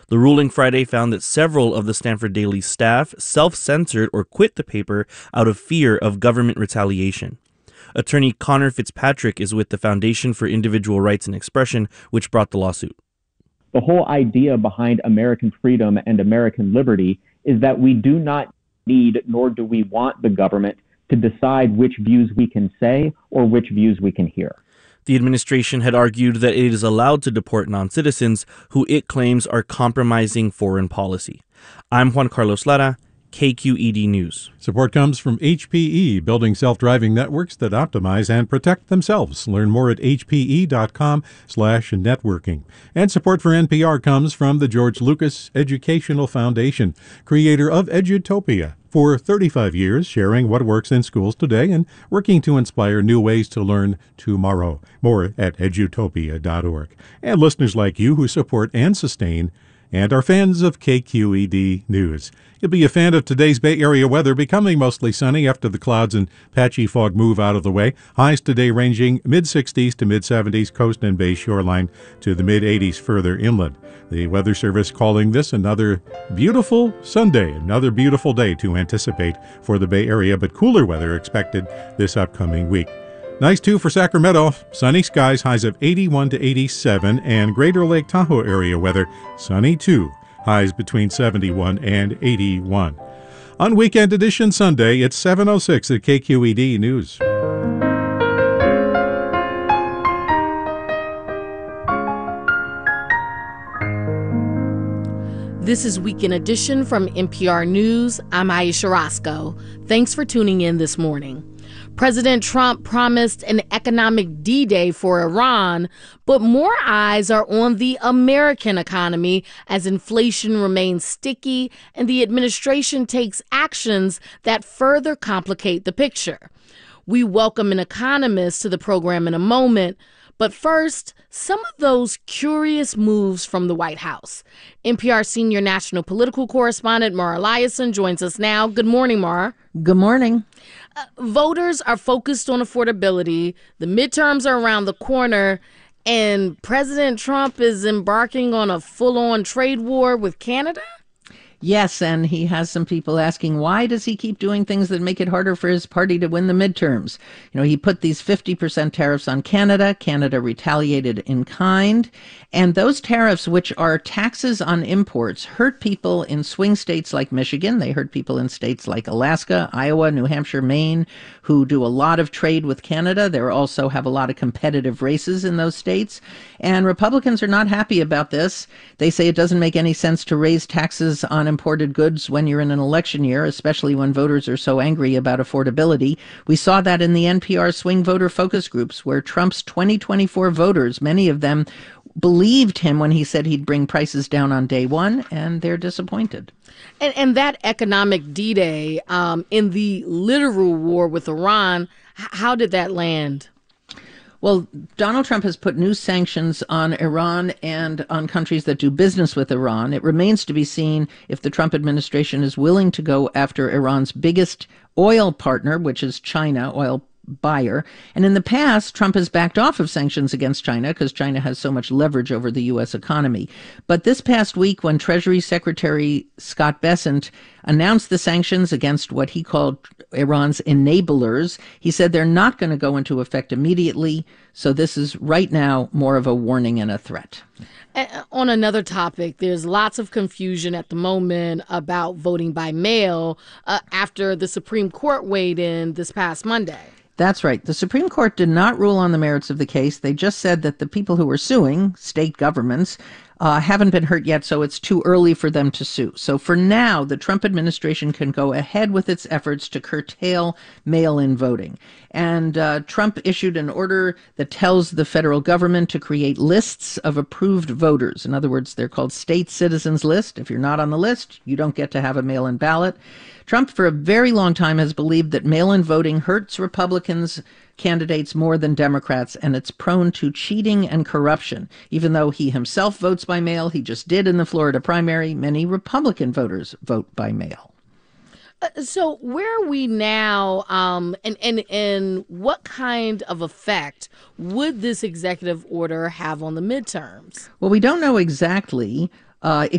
The ruling Friday found that several of the Stanford Daily staff self-censored or quit the paper out of fear of government retaliation. Attorney Connor Fitzpatrick is with the Foundation for Individual Rights and Expression, which brought the lawsuit. The whole idea behind American freedom and American liberty is that we do not need, nor do we want, the government to decide which views we can say or which views we can hear. The administration had argued that it is allowed to deport non-citizens who it claims are compromising foreign policy. I'm Juan Carlos Lara, KQED News. Support comes from HPE, building self-driving networks that optimize and protect themselves. Learn more at hpe.com/networking. And support for NPR comes from the George Lucas Educational Foundation, creator of Edutopia. For 35 years, sharing what works in schools today and working to inspire new ways to learn tomorrow. More at edutopia.org. And listeners like you who support and sustain and are fans of KQED News. You'll be a fan of today's Bay Area weather, becoming mostly sunny after the clouds and patchy fog move out of the way. Highs today ranging mid-60s to mid-70s, coast and bay shoreline, to the mid-80s further inland. The Weather Service calling this another beautiful Sunday, another beautiful day to anticipate for the Bay Area, but cooler weather expected this upcoming week. Nice, too, for Sacramento. Sunny skies, highs of 81 to 87, and Greater Lake Tahoe area weather, sunny, too. Highs between 71 and 81. On Weekend Edition Sunday, it's 7:06 at KQED News. This is Weekend Edition from NPR News. I'm Aisha Roscoe. Thanks for tuning in this morning. President Trump promised an economic D-Day for Iran, but more eyes are on the American economy as inflation remains sticky and the administration takes actions that further complicate the picture. We welcome an economist to the program in a moment, but first, some of those curious moves from the White House. NPR senior national political correspondent Mara Liasson joins us now. Good morning, Mara. Good morning. Voters are focused on affordability. The midterms are around the corner, and President Trump is embarking on a full-on trade war with Canada? Yes, and he has some people asking, why does he keep doing things that make it harder for his party to win the midterms? You know, he put these 50% tariffs on Canada. Canada retaliated in kind. And those tariffs, which are taxes on imports, hurt people in swing states like Michigan. They hurt people in states like Alaska, Iowa, New Hampshire, Maine, who do a lot of trade with Canada. They also have a lot of competitive races in those states. And Republicans are not happy about this. They say it doesn't make any sense to raise taxes on imported goods when you're in an election year, especially when voters are so angry about affordability. We saw that in the NPR swing voter focus groups, where Trump's 2024 voters, many of them believed him when he said he'd bring prices down on day one, and they're disappointed. And that economic D-Day in the literal war with Iran, how did that land? Well, Donald Trump has put new sanctions on Iran and on countries that do business with Iran. It remains to be seen if the Trump administration is willing to go after Iran's biggest oil partner, which is China, oil buyer. And in the past, Trump has backed off of sanctions against China because China has so much leverage over the U.S. economy. But this past week, when Treasury Secretary Scott Bessent announced the sanctions against what he called Iran's enablers, he said they're not going to go into effect immediately. So this is right now more of a warning and a threat. On another topic, there's lots of confusion at the moment about voting by mail after the Supreme Court weighed in this past Monday. That's right. The Supreme Court did not rule on the merits of the case. They just said that the people who were suing, state governments, haven't been hurt yet, so it's too early for them to sue. So for now, the Trump administration can go ahead with its efforts to curtail mail-in voting. And Trump issued an order that tells the federal government to create lists of approved voters. In other words, they're called state citizens list. If you're not on the list, you don't get to have a mail-in ballot. Trump, for a very long time, has believed that mail-in voting hurts Republicans' candidates more than Democrats, and it's prone to cheating and corruption. Even though he himself votes by mail, he just did in the Florida primary, many Republican voters vote by mail. So where are we now, and what kind of effect would this executive order have on the midterms? Well, we don't know exactly. It